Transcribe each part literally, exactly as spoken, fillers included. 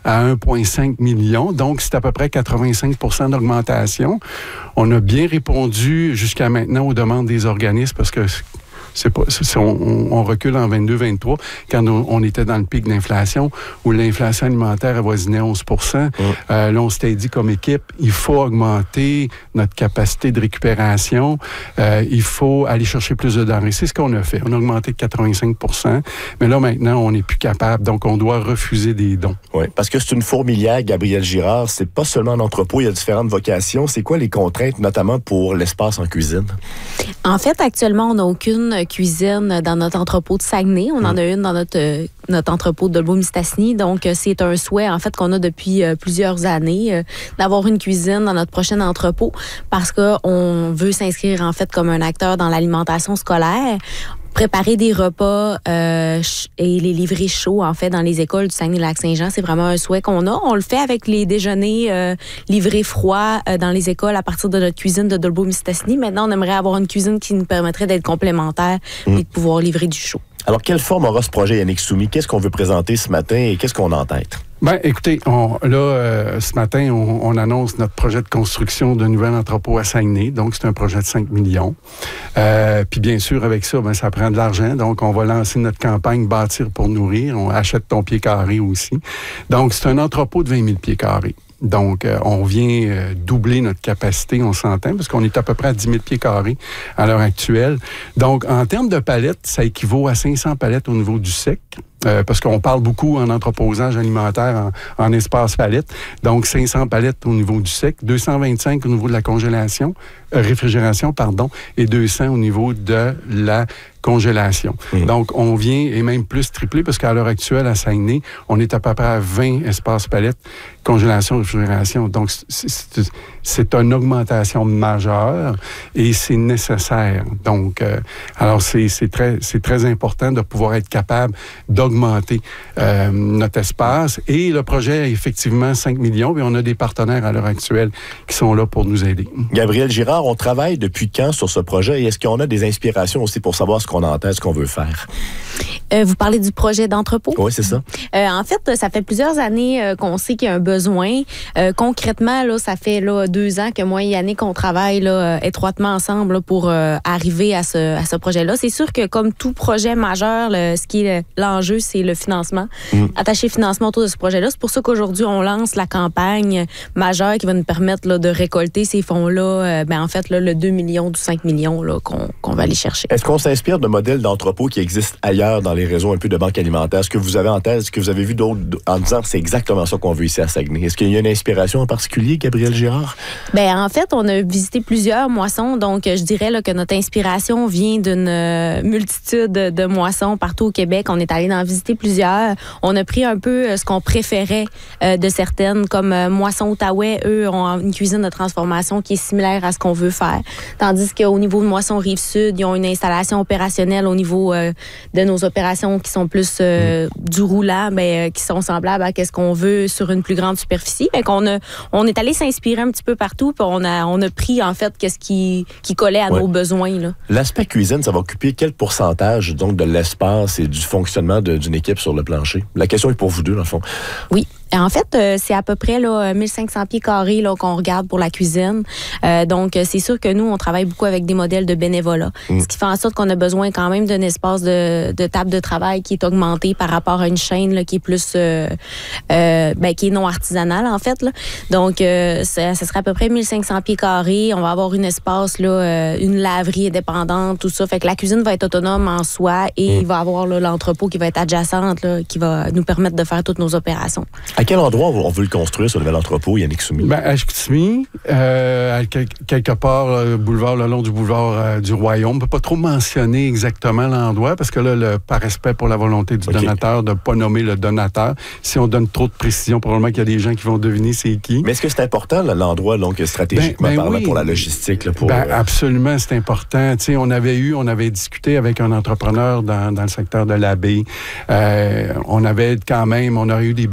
à un virgule cinq million. Donc, c'est à peu près quatre-vingt-cinq pour cent d'augmentation. On a bien répondu jusqu'à maintenant aux demandes des organismes parce que c'est pas, c'est, on, on recule en vingt-deux vingt-trois quand on, on était dans le pic d'inflation où l'inflation alimentaire avoisinait onze pour cent. Mmh. Euh, là, on s'était dit comme équipe, il faut augmenter notre capacité de récupération. Euh, il faut aller chercher plus de denrées. C'est ce qu'on a fait. On a augmenté de quatre-vingt-cinq pour cent. Mais là, maintenant, on n'est plus capable. Donc, on doit refuser des dons. Oui, parce que c'est une fourmilière, Gabriel Girard. C'est pas seulement un entrepôt. Il y a différentes vocations. C'est quoi les contraintes, notamment pour l'espace en cuisine? En fait, actuellement, on n'a aucune cuisine dans notre entrepôt de Saguenay. On mmh. en a une dans notre, euh, notre entrepôt de Dolbeau-Mistassini. Donc, euh, c'est un souhait, en fait, qu'on a depuis euh, plusieurs années, euh, d'avoir une cuisine dans notre prochain entrepôt parce qu'on veut s'inscrire, en fait, comme un acteur dans l'alimentation scolaire. Préparer des repas euh, et les livrer chauds, en fait, dans les écoles du Saguenay-Lac-Saint-Jean, c'est vraiment un souhait qu'on a. On le fait avec les déjeuners euh, livrés froids euh, dans les écoles à partir de notre cuisine de Dolbeau-Mistassini. Maintenant, on aimerait avoir une cuisine qui nous permettrait d'être complémentaire mmh. et de pouvoir livrer du chaud. Alors, quelle forme aura ce projet, Yannick Soumi? Qu'est-ce qu'on veut présenter ce matin et qu'est-ce qu'on a en tête? Bien, écoutez, on, là, euh, ce matin, on, on annonce notre projet de construction d'un nouvel entrepôt à Saguenay. Donc, c'est un projet de cinq millions. Euh, puis, bien sûr, avec ça, ben, ça prend de l'argent. Donc, on va lancer notre campagne « Bâtir pour nourrir ». On achète ton pied carré aussi. Donc, c'est un entrepôt de vingt mille pieds carrés. Donc, euh, on vient euh, doubler notre capacité, on s'entend, parce qu'on est à peu près à dix mille pieds carrés à l'heure actuelle. Donc, en termes de palettes, ça équivaut à cinq cents palettes au niveau du sec. Euh, parce qu'on parle beaucoup en entreposage alimentaire en, en espace palette. Donc, cinq cents palettes au niveau du sec, deux cent vingt-cinq au niveau de la congélation, euh, réfrigération, pardon, et deux cents au niveau de la congélation. Mmh. Donc, on vient, et même plus triplé, parce qu'à l'heure actuelle, à Saguenay, on est à peu près à vingt espaces palettes, congélation, réfrigération. Donc, c'est, c'est, c'est une augmentation majeure et c'est nécessaire. Donc, euh, alors, c'est, c'est, très, c'est très important de pouvoir être capable d'augmenter augmenter euh, notre espace. Et le projet, effectivement, cinq millions, et on a des partenaires à l'heure actuelle qui sont là pour nous aider. Gabriel Girard, on travaille depuis quand sur ce projet et est-ce qu'on a des inspirations aussi pour savoir ce qu'on a en tête, ce qu'on veut faire? Euh, vous parlez du projet d'entrepôt? Oui, c'est ça. Euh, en fait, ça fait plusieurs années euh, qu'on sait qu'il y a un besoin. Euh, concrètement, là, ça fait là, deux ans que moi et Yannick, on travaille là, étroitement ensemble là, pour euh, arriver à ce, à ce projet-là. C'est sûr que comme tout projet majeur, le, ce qui est l'enjeu, c'est le financement. Mmh. Attacher financement autour de ce projet-là. C'est pour ça qu'aujourd'hui, on lance la campagne majeure qui va nous permettre là, de récolter ces fonds-là. Euh, ben, en fait, là, le deux millions du cinq millions là, qu'on, qu'on va aller chercher. Est-ce qu'on s'inspire de modèles d'entrepôts qui existent ailleurs dans les réseaux un peu de banques alimentaires? Est-ce que vous avez en tête, est-ce que vous avez vu d'autres en disant c'est exactement ça qu'on veut ici à Saguenay? Est-ce qu'il y a une inspiration en particulier, Gabriel Girard? Ben en fait, on a visité plusieurs moissons. Donc, je dirais là, que notre inspiration vient d'une euh, multitude de moissons partout au Québec. On est allé dans visiter plusieurs. On a pris un peu euh, ce qu'on préférait euh, de certaines, comme euh, Moisson Outaouais, eux ont une cuisine de transformation qui est similaire à ce qu'on veut faire. Tandis qu'au niveau de Moisson Rive-Sud, ils ont une installation opérationnelle au niveau euh, de nos opérations qui sont plus euh, mmh. du roulant, mais euh, qui sont semblables à ce qu'on veut sur une plus grande superficie. Fait qu'on a, on est allé s'inspirer un petit peu partout, puis on a, on a pris en fait qu'est-ce qui, qui collait à ouais. nos besoins. Là. L'aspect cuisine, ça va occuper quel pourcentage donc de l'espace et du fonctionnement de, d'une équipe sur le plancher? La question est pour vous deux, dans le fond. Oui. En fait, euh, c'est à peu près là, mille cinq cents pieds carrés là, qu'on regarde pour la cuisine. Euh, donc, c'est sûr que nous, on travaille beaucoup avec des modèles de bénévolat. Mmh. Ce qui fait en sorte qu'on a besoin quand même d'un espace de, de table de travail qui est augmenté par rapport à une chaîne là, qui est plus euh, euh, ben, qui est non artisanale, en fait. Là. Donc, euh, ça, ça serait à peu près mille cinq cents pieds carrés. On va avoir un espace, là, euh, une laverie indépendante, tout ça. Fait que la cuisine va être autonome en soi et mmh. il va avoir là, l'entrepôt qui va être adjacente, là, qui va nous permettre de faire toutes nos opérations. À quel endroit on veut le construire, ce nouvel entrepôt, Yannick Soumi? Ben, à Chicoutimi, euh, quelque part, euh, boulevard, le long du boulevard euh, du Royaume. On ne peut pas trop mentionner exactement l'endroit parce que là, le, par respect pour la volonté du okay. donateur, de ne pas nommer le donateur. Si on donne trop de précision, probablement qu'il y a des gens qui vont deviner c'est qui. Mais est-ce que c'est important, là, l'endroit, donc, stratégiquement ben, ben parlant, oui. pour la logistique? Là, pour, ben, euh... Absolument, c'est important. Tu sais, on avait eu, on avait discuté avec un entrepreneur dans, dans le secteur de l'Abbé. Euh, on avait quand même, on aurait eu des belles conditions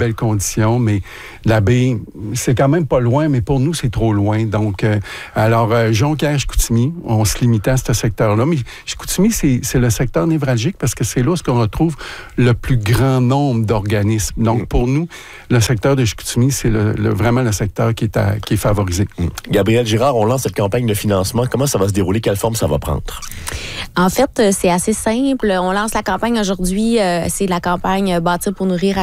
compétition, mais la baie, c'est quand même pas loin, mais pour nous, c'est trop loin. Donc, euh, alors, euh, Jonquière-Chicoutimi, on se limitait à ce secteur-là. Mais Chicoutimi, c'est, c'est le secteur névralgique parce que c'est là où on retrouve le plus grand nombre d'organismes. Donc, pour nous, le secteur de Chicoutimi, c'est le, le, vraiment le secteur qui est, à, qui est favorisé. Gabrielle Girard, on lance cette campagne de financement. Comment ça va se dérouler? Quelle forme ça va prendre? En fait, c'est assez simple. On lance la campagne aujourd'hui. Euh, c'est la campagne Bâtir pour nourrir